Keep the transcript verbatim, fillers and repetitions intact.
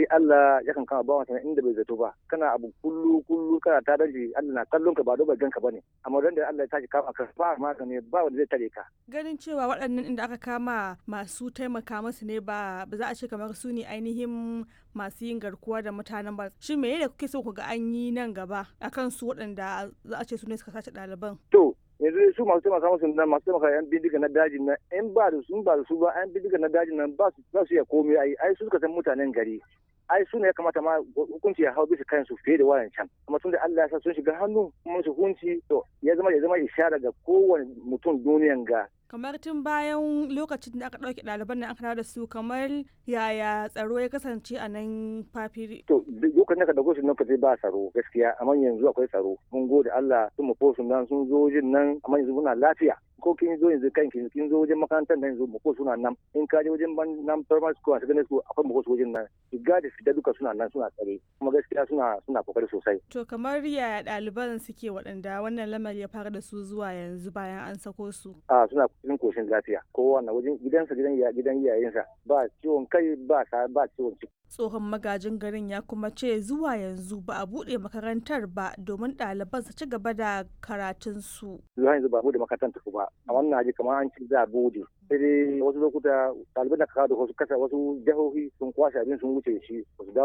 Allah yakan kama bawan sa inda bai zato ba kana abu kullu kullu kana ta daji Allah na kallon ka ba do ganka bane amma dan da Allah ya tashi kama ka ba magani ba wanda zai tare ka ganin cewa waɗannan inda aka kama masu taimaka musu ne ba ba za a ce kamar su ne ainihin masu yin garkuwa da mutanen ba shin me da kuke so ku ga an yi nan gaba akan su waɗanda za a ce su ne suka sace ɗaliban to yanzu su masu taimaka musu nan masu taimaka yan bindiga na dajin nan in ba da su ba da su ba yan bindiga na dajin nan ba su za su iya komai ai ai su suka san mutanen gari ai su ne ya kamata ma hukunci ya hau bisa kansu fiye da wayan can amma tun da Allah ya sa sun shiga hannu kuma su hukunci to ya zama ya zama ishara ga kowane mutum duniyan ga kamar tun bayan lokacin da aka ɗauke ɗaliban nan aka dawo da su kamar yaya tsaro ya kasance a nan fafiri. To lokacin da ka dauko su lokaci ba tsaro gaskiya amma yanzu akwai tsaro mun gode Allah sun mu fosu nan sun zo wajen nan amma yanzu muna lafiya ko kin zo yanzu kan kin kin zo wajen makarantar nan yanzu mu ko suna nan in ka je wajen ban nan primary school a secondary school akwai mu ko wajen nan shiga da fita duka suna nan suna tsare kuma gaskiya suna suna kokari sosai. To kamar yaya ɗaliban suke waɗanda wannan lamari ya fara da su zuwa yanzu bayan an sako su. A suna cikin koshin lafiya kowa na wajen gidansa gidan gidan iyayensa ba ciwon kai ba ba ciwon ciki. Tsohon magajin garin ya kuma ce zuwa yanzu ba a buɗe makarantar ba domin ɗaliban su ci gaba da karatunsu. Zuwa yanzu ba a buɗe makarantar ba a wannan haji kamar an ci za a buɗe sai dai wasu lokuta ɗaliban da kawo da wasu kasa wasu jihohi sun kwashe abin sun wuce shi